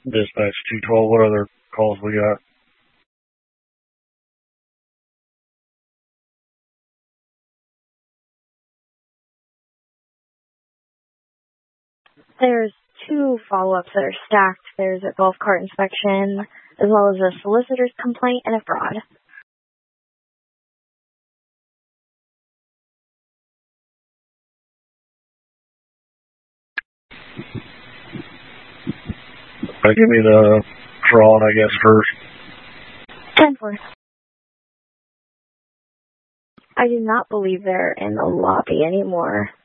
Dispatch 212, what other calls we got? There's 2 follow-ups that are stacked. There's a golf cart inspection, as well as a solicitor's complaint and a fraud. Give me the fraud, I guess, first. 10-4. I do not believe they're in the lobby anymore.